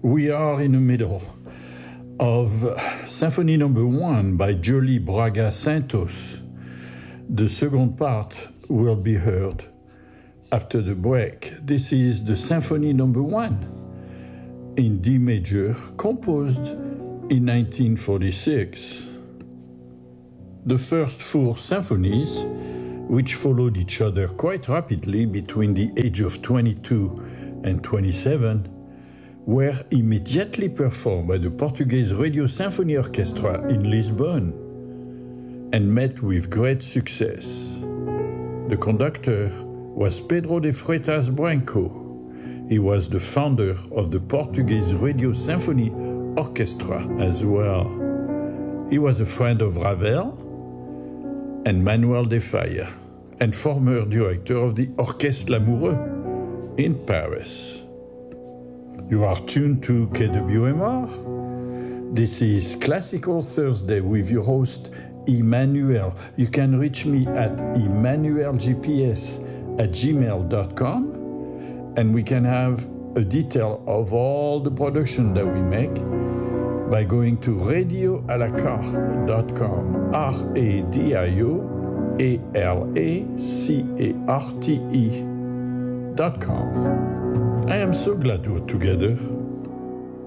We are in the middle of Symphony No. 1 by Jolie Braga Santos. The second part will be heard after the break. This is the Symphony No. 1 in D major, composed in 1946. The first four symphonies, which followed each other quite rapidly between the age of 22 and 27, were immediately performed by the Portuguese Radio Symphony Orchestra in Lisbon and met with great success. The conductor was Pedro de Freitas Branco. He was the founder of the Portuguese Radio Symphony Orchestra as well. He was a friend of Ravel and Manuel de Falla, and former director of the Orchestre Lamoureux in Paris. You are tuned to KWMR. This is Classical Thursday with your host, Emmanuel. You can reach me at emmanuelgps@gmail.com, and we can have a detail of all the production that we make by going to radioalacarte.com, RADIOALACARTE.com. I am so glad we're together.